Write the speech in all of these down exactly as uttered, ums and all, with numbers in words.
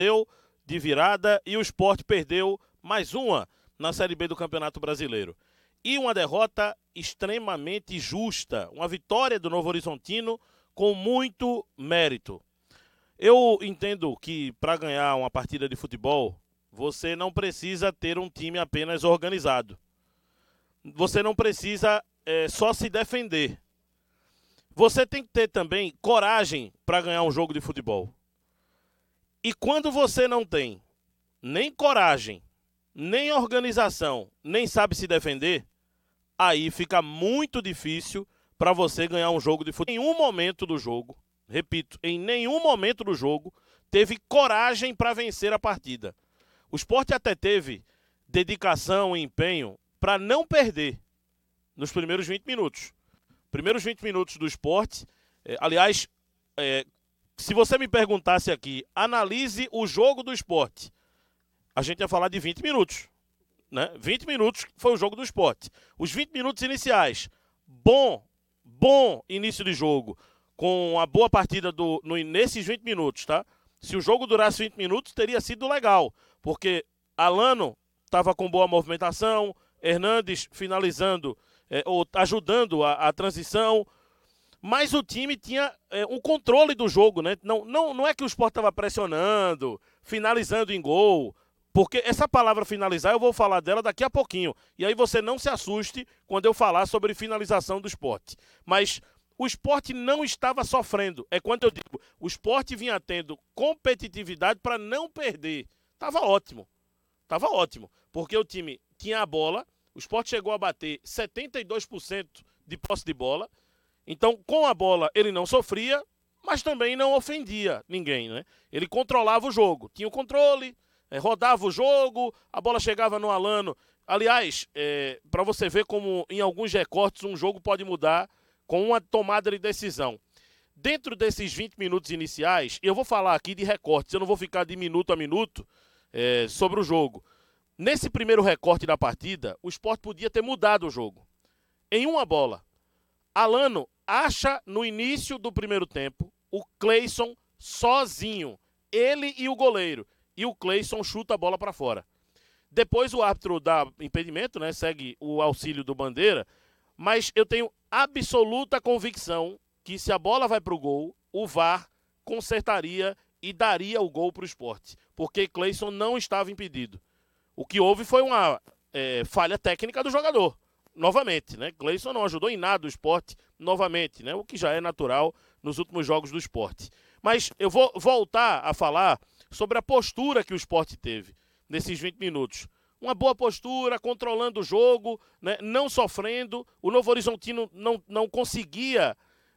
Deu de virada e o Sport perdeu mais uma na Série B do Campeonato Brasileiro. E uma derrota extremamente justa, uma vitória do Novo Horizontino com muito mérito. Eu entendo que para ganhar uma partida de futebol, você não precisa ter um time apenas organizado. Você não precisa é, só se defender. Você tem que ter também coragem para ganhar um jogo de futebol. E quando você não tem nem coragem, nem organização, nem sabe se defender, aí fica muito difícil para você ganhar um jogo de futebol. Em nenhum momento do jogo, repito, em nenhum momento do jogo, teve coragem para vencer a partida. O Sport até teve dedicação e empenho para não perder nos primeiros vinte minutos. Primeiros vinte minutos do Sport, eh, aliás, eh, se você me perguntasse aqui, analise o jogo do Sport, a gente ia falar de vinte minutos. Né? vinte minutos foi o jogo do Sport. Os vinte minutos iniciais, bom, bom início de jogo, com a boa partida do, no, nesses vinte minutos, tá? Se o jogo durasse vinte minutos, teria sido legal, porque Alano estava com boa movimentação, Hernandes finalizando, é, ou ajudando a, a transição, mas o time tinha é, um controle do jogo, né? Não, não, não é que o Sport estava pressionando, finalizando em gol, porque essa palavra finalizar eu vou falar dela daqui a pouquinho. E aí você não se assuste quando eu falar sobre finalização do Sport. Mas o Sport não estava sofrendo. É quando eu digo, o Sport vinha tendo competitividade para não perder. Estava ótimo. Estava ótimo. Porque o time tinha a bola, o Sport chegou a bater setenta e dois por cento de posse de bola. Então, com a bola, ele não sofria, mas também não ofendia ninguém, né? Ele controlava o jogo. Tinha o controle, é, rodava o jogo, a bola chegava no Alano. Aliás, é, para você ver como em alguns recortes um jogo pode mudar com uma tomada de decisão. Dentro desses vinte minutos iniciais, eu vou falar aqui de recortes, eu não vou ficar de minuto a minuto é, sobre o jogo. Nesse primeiro recorte da partida, o Sport podia ter mudado o jogo. Em uma bola, Alano acha no início do primeiro tempo o Cleison sozinho, ele e o goleiro, e o Cleison chuta a bola para fora. Depois o árbitro dá impedimento, né, segue o auxílio do Bandeira, mas eu tenho absoluta convicção que se a bola vai para o gol, o V A R consertaria e daria o gol para o Sport, porque Cleison não estava impedido. O que houve foi uma é, falha técnica do jogador. Novamente, né? Cleison não ajudou em nada o Sport, novamente, né? O que já é natural nos últimos jogos do Sport. Mas eu vou voltar a falar sobre a postura que o Sport teve nesses vinte minutos. Uma boa postura, controlando o jogo, né? Não sofrendo. O Novo Horizontino não, não conseguia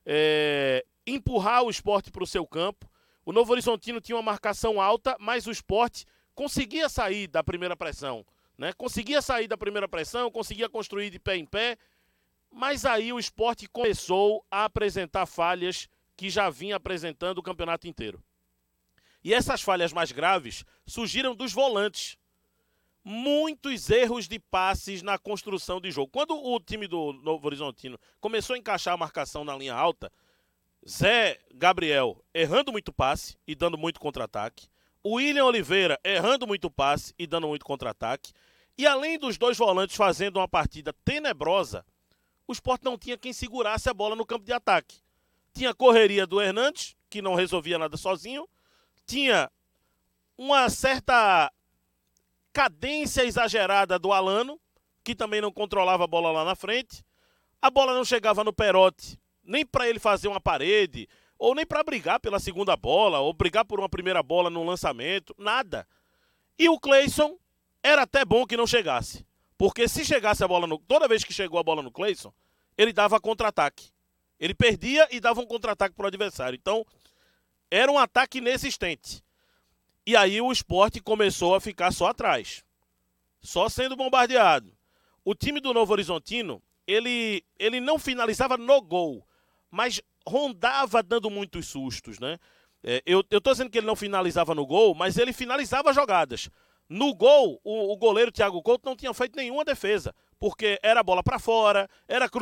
é, empurrar o Sport para o seu campo. O Novo Horizontino tinha uma marcação alta, mas o Sport conseguia sair da primeira pressão. Né? Conseguia sair da primeira pressão, conseguia construir de pé em pé, mas aí o Sport começou a apresentar falhas que já vinha apresentando o campeonato inteiro. E essas falhas mais graves surgiram dos volantes. Muitos erros de passes na construção de jogo. Quando o time do Novo Horizontino começou a encaixar a marcação na linha alta, Zé Gabriel errando muito passe e dando muito contra-ataque. O William Oliveira errando muito passe e dando muito contra-ataque. E além dos dois volantes fazendo uma partida tenebrosa, o Sport não tinha quem segurasse a bola no campo de ataque. Tinha a correria do Hernandes, que não resolvia nada sozinho. Tinha uma certa cadência exagerada do Alano, que também não controlava a bola lá na frente. A bola não chegava no Perotti, nem para ele fazer uma parede, ou nem para brigar pela segunda bola, ou brigar por uma primeira bola no lançamento, nada. E o Cleison era até bom que não chegasse, porque se chegasse a bola, no, toda vez que chegou a bola no Cleison, ele dava contra-ataque. Ele perdia e dava um contra-ataque para o adversário. Então, era um ataque inexistente. E aí o Sport começou a ficar só atrás, só sendo bombardeado. O time do Novo Horizontino, ele, ele não finalizava no gol, mas rondava dando muitos sustos, né? É, eu, eu tô dizendo que ele não finalizava no gol, mas ele finalizava jogadas. No gol, o, o goleiro Thiago Couto não tinha feito nenhuma defesa, porque era bola para fora, era cruzamento.